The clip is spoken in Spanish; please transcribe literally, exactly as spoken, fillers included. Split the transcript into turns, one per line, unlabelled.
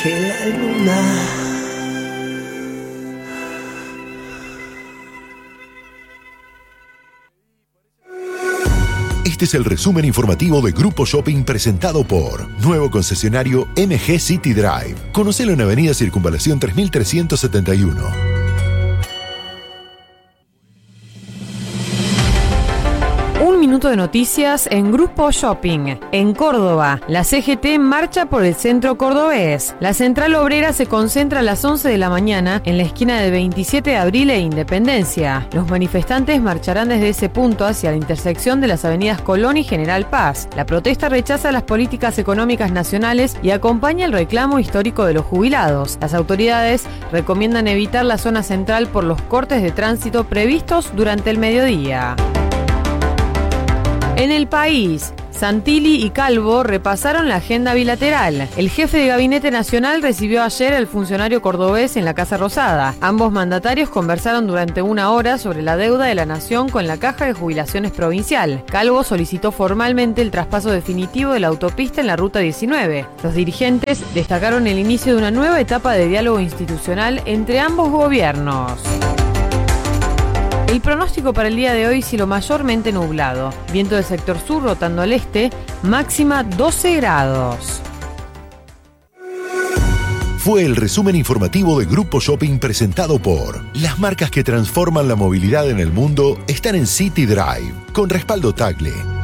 que la luna.
Este es el resumen informativo de Grupo Shopping presentado por Nuevo Concesionario M G City Drive. Conocelo en Avenida Circunvalación tres mil trescientos setenta y uno.
Un minuto de noticias en Grupo Shopping. En Córdoba, la C G T marcha por el centro cordobés. La central obrera se concentra a las once de la mañana en la esquina de veintisiete de abril e Independencia. Los manifestantes marcharán desde ese punto hacia la intersección de las avenidas Colón y General Paz. La protesta rechaza las políticas económicas nacionales y acompaña el reclamo histórico de los jubilados. Las autoridades recomiendan evitar la zona central por los cortes de tránsito previstos durante el mediodía. En el país, Santilli y Calvo repasaron la agenda bilateral. El jefe de Gabinete Nacional recibió ayer al funcionario cordobés en la Casa Rosada. Ambos mandatarios conversaron durante una hora sobre la deuda de la nación con la Caja de Jubilaciones Provincial. Calvo solicitó formalmente el traspaso definitivo de la autopista en la Ruta diecinueve. Los dirigentes destacaron el inicio de una nueva etapa de diálogo institucional entre ambos gobiernos. El pronóstico para el día de hoy: cielo mayormente nublado, viento del sector sur rotando al este, máxima doce grados.
Fue el resumen informativo de Grupo Shopping presentado por las marcas que transforman la movilidad en el mundo están en City Drive, con respaldo Tagle.